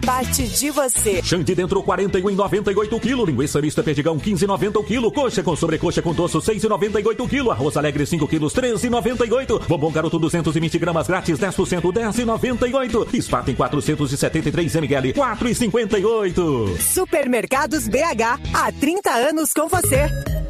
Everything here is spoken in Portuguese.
parte de você. Xande dentro 41,98 kg, linguiça mista perdigão 15,90 o quilo, coxa com sobrecoxa com doço 6,98 kg, arroz alegre 5 kg 13,98, bombom garoto 220 gramas grátis 10% 10,98, Spaten 473 ml 4,58. Supermercados BH, há 30 anos com você.